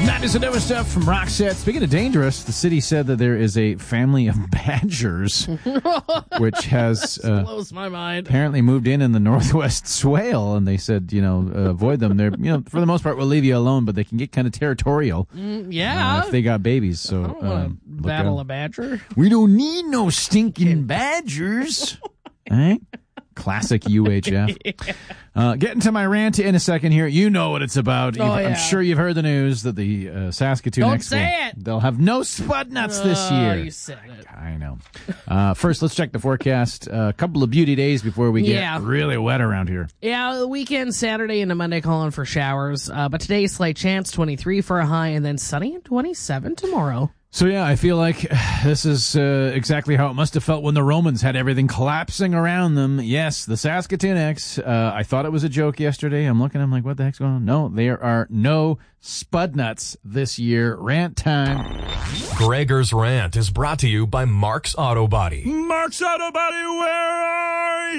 That is the newest stuff from Roxette. Speaking of dangerous, the city said that there is a family of badgers, which has blows my mind. Apparently moved in the Northwest Swale, and they said, avoid them. They're, for the most part, we'll leave you alone, but they can get kind of territorial. If they got babies. So I don't want to battle a badger. We don't need no stinking badgers. Right? Classic UHF. Getting to my rant in a second here. You know what it's about. I'm sure you've heard the news that the Saskatoon Don't Expo, say it. They'll have no spud nuts this year. You said it. I know. First, let's check the forecast. A couple of beauty days before we get really wet around here. Yeah, the weekend, Saturday into Monday, calling for showers. But today, slight chance, 23 for a high, and then sunny and 27 tomorrow. So, I feel like this is exactly how it must have felt when the Romans had everything collapsing around them. Yes, the Saskatoon X. I thought it was a joke yesterday. I'm like, what the heck's going on? No, there are no spud nuts this year. Rant time. Gregor's Rant is brought to you by Mark's Auto Body. Mark's Auto Body, where are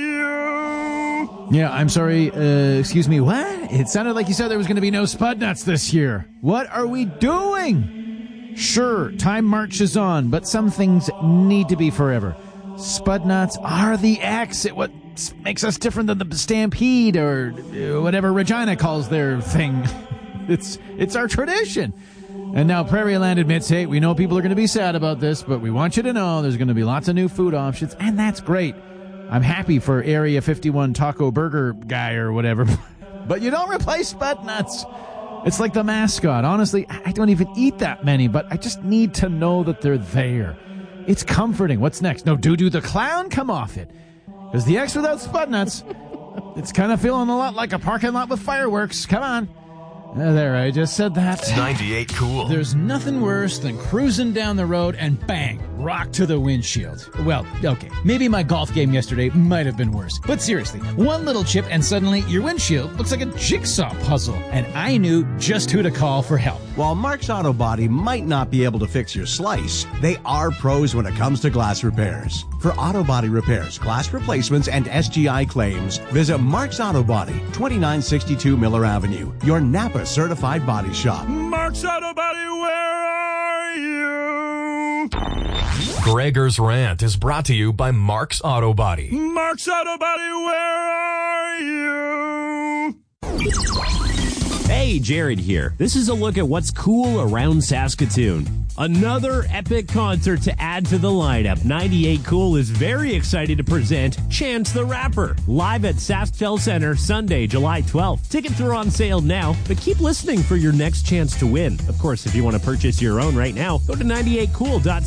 you? Yeah, I'm sorry. Excuse me, what? It sounded like you said there was going to be no spud nuts this year. What are we doing? Sure, time marches on, but some things need to be forever. Spud nuts are the X. What makes us different than the Stampede or whatever Regina calls their thing. It's our tradition. And now Prairie Land admits, hey, we know people are going to be sad about this, but we want you to know there's going to be lots of new food options, and that's great. I'm happy for Area 51 Taco Burger guy or whatever. But you don't replace spud nuts. It's like the mascot. Honestly, I don't even eat that many, but I just need to know that they're there. It's comforting. What's next? No, Doo-Doo the Clown? Come off it. Because the X without spud nuts, it's kind of feeling a lot like a parking lot with fireworks. Come on. There, I just said that. 98 Cool. There's nothing worse than cruising down the road and bang, rock to the windshield. Well, okay, maybe my golf game yesterday might have been worse. But seriously, one little chip and suddenly your windshield looks like a jigsaw puzzle. And I knew just who to call for help. While Mark's Auto Body might not be able to fix your slice, they are pros when it comes to glass repairs. For auto body repairs, glass replacements, and SGI claims, visit Mark's Auto Body, 2962 Miller Avenue, your Napa certified body shop. Mark's Auto Body, where are you? Gregor's Rant is brought to you by Mark's Auto Body. Mark's Auto Body, where are you? Hey, Jared here. This is a look at what's cool around Saskatoon. Another epic concert to add to the lineup. 98 Cool is very excited to present Chance the Rapper, live at SaskTel Center Sunday, July 12th. Tickets are on sale now, but keep listening for your next chance to win. Of course, if you want to purchase your own right now, go to 98cool.ca.